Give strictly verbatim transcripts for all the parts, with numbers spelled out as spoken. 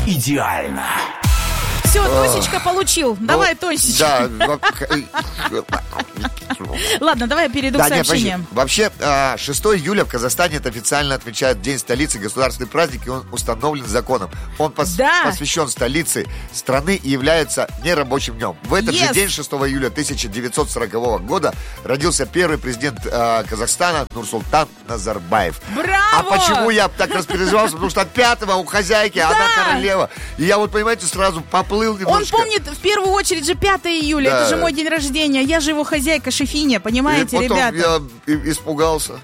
идеально. Все, Тосечка получил. Давай, Тосечка. Да. Ладно, давай я перейду Да, к сообщениям. нет, вообще, шестого июля в Казахстане это официально отмечают День столицы, государственный праздник, и он установлен законом. Он пос- Да. посвящен столице страны и является нерабочим днем. В этот Yes. же день, шестого июля тысяча девятьсот сорокового года, родился первый президент э, Казахстана Нурсултан Назарбаев. Браво! А почему я так распереживался? Потому что пятого у хозяйки, Да. она королева. И я вот, понимаете, сразу поплыл Он немножечко. помнит в первую очередь же пятого июля. Да. Это же мой день рождения. Я же его хозяйка, шефиня, понимаете, И потом ребята? я и- испугался.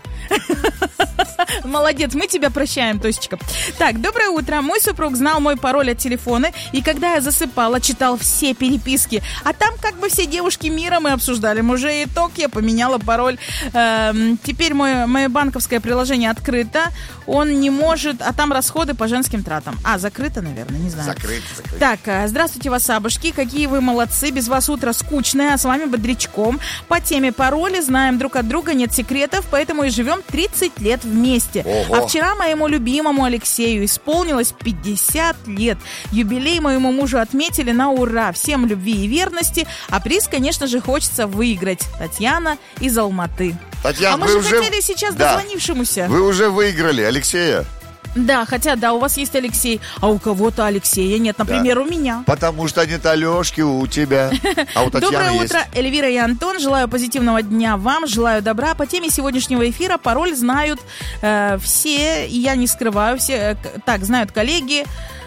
Молодец, мы тебя прощаем, Тосечка. Так, доброе утро. Мой супруг знал мой пароль от телефона, и когда я засыпала, читал все переписки. А там как бы все девушки мира мы обсуждали. Уже итог, я поменяла пароль. Эм, теперь мое, мое банковское приложение открыто. Он не может... А там расходы по женским тратам. А, закрыто, наверное, не знаю. Закрыто, закрыто. Так, э, здравствуйте, васабушки. Какие вы молодцы. Без вас утро скучное, а с вами бодрячком. По теме пароли знаем друг от друга, нет секретов, поэтому и живем тридцать лет вместе. Ого. А вчера моему любимому Алексею исполнилось пятьдесят лет. Юбилей моему мужу отметили на ура. Всем любви и верности. А приз, конечно же, хочется выиграть. Татьяна из Алматы. Татьяна, а мы вы же уже... хотели сейчас Да. дозвонившемуся. Вы уже выиграли Алексея. Да, хотя, да, у вас есть Алексей, а у кого-то Алексея нет. Например, Да. у меня. Потому что нет Алешки у тебя, а у Татьяны Доброе есть. утро, Эльвира и Антон. Желаю позитивного дня вам, желаю добра. По теме сегодняшнего эфира пароль знают э, все, и я не скрываю, все, э, к- так, знают коллеги,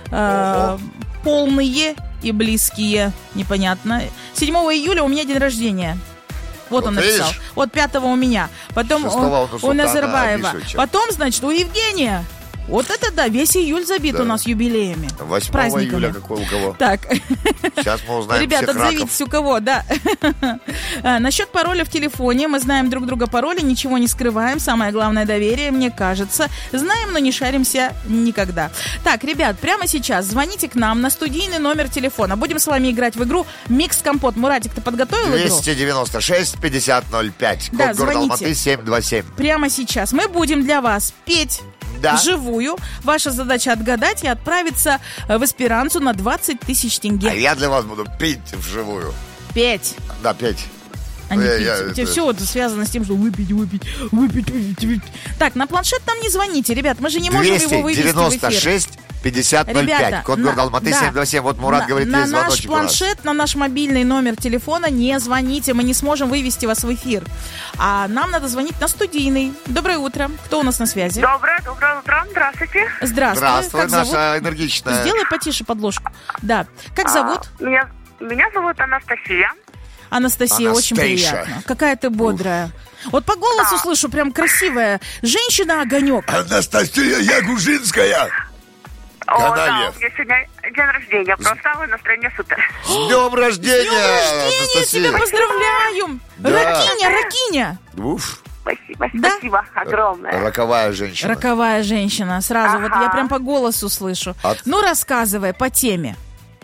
э, полные и близкие, непонятно. седьмого июля у меня день рождения. Вот, Вот он написал. видишь? Вот пятого у меня. Потом Шестого у, у у Нурсултана Назарбаева. Абишевича. Потом, значит, у Евгения. Вот это да, весь июль забит Да. у нас юбилеями. восьмого праздниками. июля какой у кого? Так. Сейчас мы узнаем Ребята, всех раков. отзовитесь у кого, да. А, насчет пароля в телефоне. Мы знаем друг друга пароли, ничего не скрываем. Самое главное доверие, мне кажется. Знаем, но не шаримся никогда. Так, ребят, прямо сейчас звоните к нам на студийный номер телефона. Будем с вами играть в игру Микс Компот. Муратик, ты подготовил игру? двести девяносто шесть пятьдесят ноль пять. Код Да, города звоните. Алматы семь два семь. Прямо сейчас мы будем для вас петь Да. вживую. Ваша задача отгадать и отправиться э, в Эсперанцу на двадцать тысяч А тенге. я для вас буду пить вживую. Петь. Да, петь. А не Я- пить. я У тебя это- все вот связано с тем, что выпить, выпить, выпить, выпить, выпить. Так, на планшет нам не звоните, ребят, мы же не можем его вывести в двести девяносто эфир. шесть пятьдесят ноль пять. Ребята, Код на- города Алматы да. семь два семь. Вот Мурат на, говорит, на есть наш звоночек у нас. планшет, на наш мобильный номер телефона не звоните, мы не сможем вывести вас в эфир. А нам надо звонить на студийный. Доброе утро. Кто у нас на связи? Доброе, доброе утро, здравствуйте. Здравствуй. Здравствуй, Как зовут? наша энергичная. Сделай потише подложку. Да. Как зовут? А, меня, меня зовут Анастасия. Анастасия, очень Анастейша. приятно. Какая ты бодрая. Вот по голосу слышу, прям красивая. Женщина-огонек. Анастасия Ягужинская. О, да, Канальев. у меня сегодня день рождения, просто настроение супер. С днем рождения, С днем рождения Анастасия. тебя поздравляем! Да. Ракиня, Ракиня! Уф, Спасибо, Да? спасибо огромное. роковая женщина. Роковая женщина. Сразу, вот Ага. я прям по голосу слышу. От- Ну, рассказывай по теме.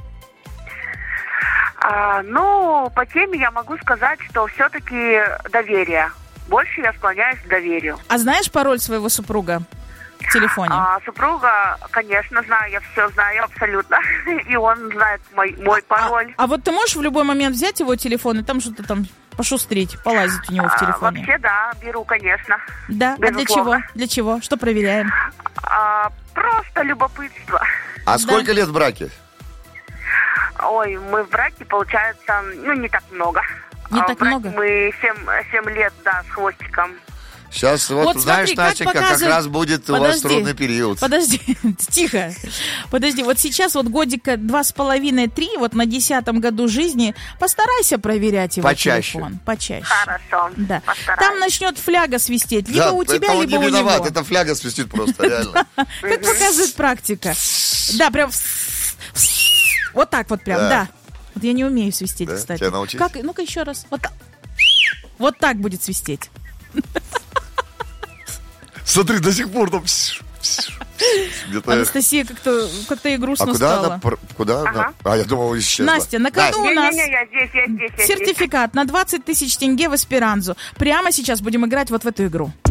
А, ну, по теме я могу сказать, что все-таки доверие. Больше я склоняюсь к доверию. А знаешь пароль своего супруга в телефоне? А, супруга, конечно, знаю, я все знаю абсолютно. И он знает мой, мой пароль. А, а вот ты можешь в любой момент взять его телефон и там что-то там пошустрить, полазить у него в А, телефоне? вообще, да, беру, конечно. Да? А для чего? безусловно. Для чего? Что проверяем? А, просто любопытство. А сколько лет в браке? Ой, мы в браке, получается, ну, не так много. Не А так в браке много? Мы семь лет, да, с хвостиком. Сейчас вот, Вот знаешь, смотри, как Настенька, как показывает- раз будет у вас Подожди. трудный период. Подожди, тихо. Подожди, вот сейчас вот годика два с половиной, три, вот на десятом году жизни постарайся проверять его Почаще. телефон. Почаще. Хорошо, Да. постараюсь. Там начнет фляга свистеть. Либо Да, у тебя, это он либо не у виноват, него. это фляга свистит просто, реально. Как показывает практика. Да, прям... Вот так вот прям, Да. да. Вот я не умею свистеть, Да? кстати. Тебя научить? Как? Ну-ка еще раз. Вот так. Вот так будет свистеть. Смотри, до сих пор там... Где-то... Анастасия как-то как-то и А грустно куда стала. она? пр- Куда она? Ага. А, я думал, исчезла. Настя, на кону у нас Не-не-не, я здесь, я здесь, я здесь. сертификат на двадцать тысяч тенге в Эсперанзу. Прямо сейчас будем играть вот в эту игру.